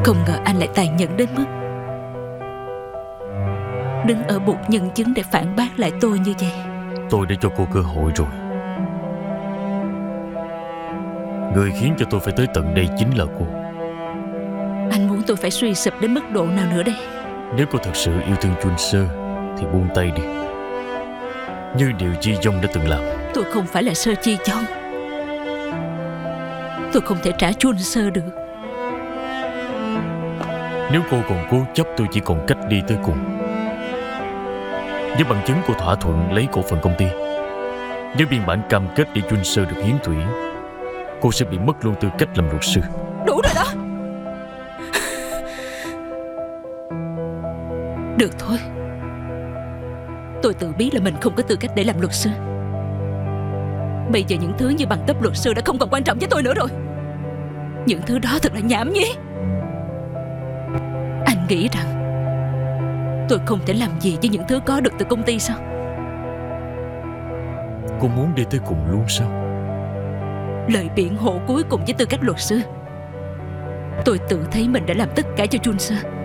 Không ngờ anh lại tàn nhẫn đến mức đứng ở bục nhân chứng để phản bác lại tôi như vậy. Tôi đã cho cô cơ hội rồi. Người khiến cho tôi phải tới tận đây chính là cô. Anh muốn tôi phải suy sụp đến mức độ nào nữa đây? Nếu cô thật sự yêu thương Chun Sơ thì buông tay đi, như điều Ji Dong đã từng làm. Tôi không phải là Sơ Ji Dong. Tôi không thể trả Chun Sơ được. Nếu cô còn cố chấp, tôi chỉ còn cách đi tới cùng. Với bằng chứng cô thỏa thuận lấy cổ phần công ty, với biên bản cam kết để Chun Sơ được hiến thủy, cô sẽ bị mất luôn tư cách làm luật sư. Đủ rồi đó. Được thôi. Tôi tự biết là mình không có tư cách để làm luật sư. Bây giờ những thứ như bằng cấp luật sư đã không còn quan trọng với tôi nữa rồi. Những thứ đó thật là nhảm nhí. Anh nghĩ rằng tôi không thể làm gì với những thứ có được từ công ty sao? Cô muốn đi tới cùng luôn sao? Lời biện hộ cuối cùng với tư cách luật sư, tôi tự thấy mình đã làm tất cả cho Chun Sơ.